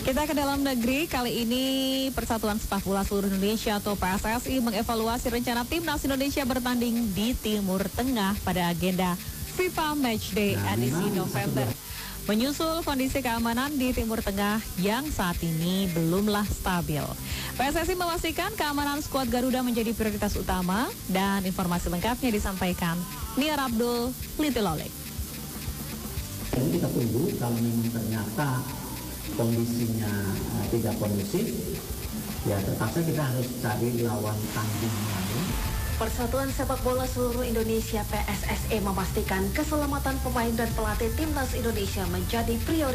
Kita ke dalam negeri, kali ini Persatuan Sepak Bola Seluruh Indonesia atau PSSI mengevaluasi rencana Timnas Indonesia bertanding di Timur Tengah pada agenda FIFA Matchday edisi November. Menyusul kondisi keamanan di Timur Tengah yang saat ini belumlah stabil. PSSI memastikan keamanan skuad Garuda menjadi prioritas utama dan informasi lengkapnya disampaikan Niar Abdul Litilolek. Jadi kita tunggu kalau memang ternyata kondisinya tidak kondusif, ya terpaksa kita harus cari lawan tanding lain. Persatuan Sepak Bola Seluruh Indonesia PSSI memastikan keselamatan pemain dan pelatih Timnas Indonesia menjadi prioritas.